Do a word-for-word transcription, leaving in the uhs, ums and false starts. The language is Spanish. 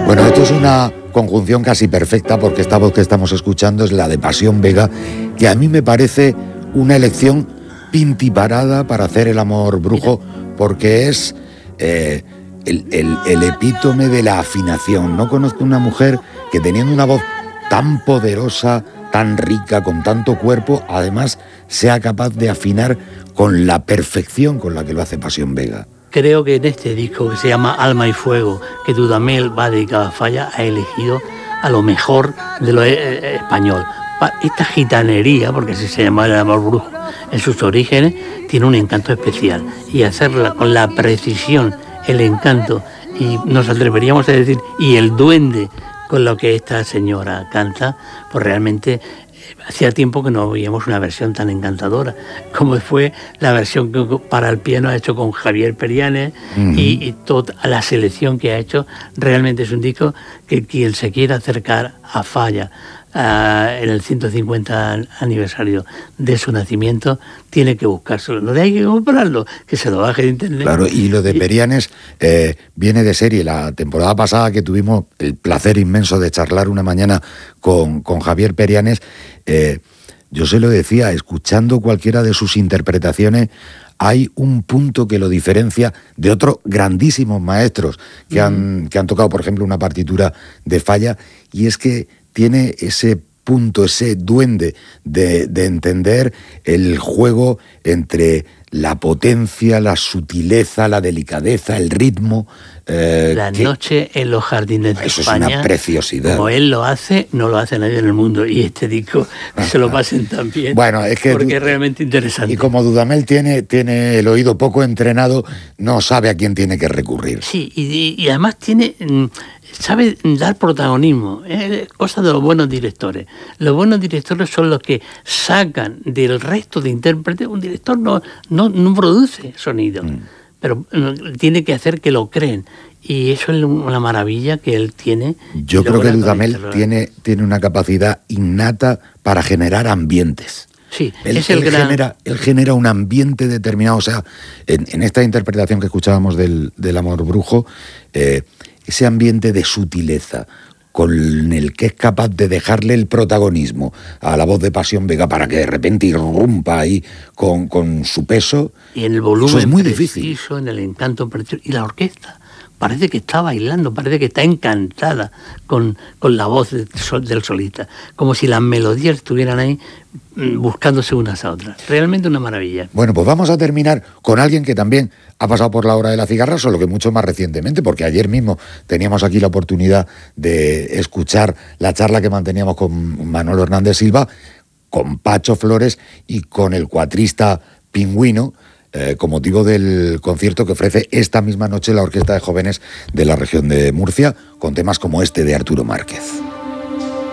Bueno, esto es una conjunción casi perfecta porque esta voz que estamos escuchando es la de Pasión Vega, que a mí me parece una elección pintiparada para hacer El amor brujo, porque es eh, el, el, el epítome de la afinación. No conozco una mujer que teniendo una voz tan poderosa, tan rica, con tanto cuerpo, además sea capaz de afinar con la perfección con la que lo hace Pasión Vega. Creo que en este disco que se llama Alma y Fuego, que Dudamel va dedicado a Falla, ha elegido a lo mejor de lo eh, español. Esta gitanería, porque así se llama El amor brujo, en sus orígenes, tiene un encanto especial. Y hacerla con la precisión, el encanto, y nos atreveríamos a decir, y el duende con lo que esta señora canta, pues realmente hacía tiempo que no veíamos una versión tan encantadora como fue la versión que para el piano ha hecho con Javier Perianes. Uh-huh. y, y toda la selección que ha hecho. Realmente es un disco que quien se quiera acercar a Falla Uh, en el ciento cincuenta aniversario de su nacimiento, tiene que buscárselo. No hay que comprarlo, que se lo baje de internet. Claro, y lo de Perianes eh, viene de serie. La temporada pasada que tuvimos el placer inmenso de charlar una mañana con, con Javier Perianes, eh, yo se lo decía, escuchando cualquiera de sus interpretaciones, hay un punto que lo diferencia de otros grandísimos maestros que, mm. han, que han tocado, por ejemplo, una partitura de Falla, y es que tiene ese punto, ese duende de, de entender el juego entre la potencia, la sutileza, la delicadeza, el ritmo. Eh, la que, noche en los jardines de eso España. Es una preciosidad. Como él lo hace, no lo hace nadie en el mundo. Y este disco ah, se lo pasen también. Bueno, es que porque es realmente interesante. Y como Dudamel tiene, tiene el oído poco entrenado, no sabe a quién tiene que recurrir. Sí, y, y además tiene... sabe dar protagonismo, es cosa de los buenos directores. Los buenos directores son los que sacan del resto de intérpretes. Un director no, no, no produce sonido, mm. pero tiene que hacer que lo creen. Y eso es una maravilla que él tiene. Yo creo que Dudamel tiene, tiene una capacidad innata para generar ambientes. Sí, él, es el él gran... genera, él genera un ambiente determinado. O sea, en, en esta interpretación que escuchábamos del, del amor brujo, eh, ese ambiente de sutileza con el que es capaz de dejarle el protagonismo a la voz de Pasión Vega para que de repente irrumpa ahí con, con su peso. Y en el volumen eso es muy preciso, difícil. En el encanto preciso. Y la orquesta parece que está bailando, parece que está encantada con, con la voz de, del solista, como si las melodías estuvieran ahí buscándose unas a otras. Realmente una maravilla. Bueno, pues vamos a terminar con alguien que también ha pasado por la hora de la cigarra, solo que mucho más recientemente, porque ayer mismo teníamos aquí la oportunidad de escuchar la charla que manteníamos con Manolo Hernández Silva, con Pacho Flores y con el cuatrista Pingüino, eh, con motivo del concierto que ofrece esta misma noche la Orquesta de Jóvenes de la región de Murcia, con temas como este de Arturo Márquez.